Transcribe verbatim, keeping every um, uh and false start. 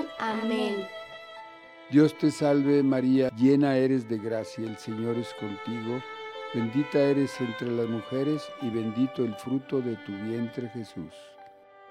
Mundial. Amén. Dios te salve María, llena eres de gracia, el Señor es contigo, bendita eres entre las mujeres y bendito el fruto de tu vientre Jesús.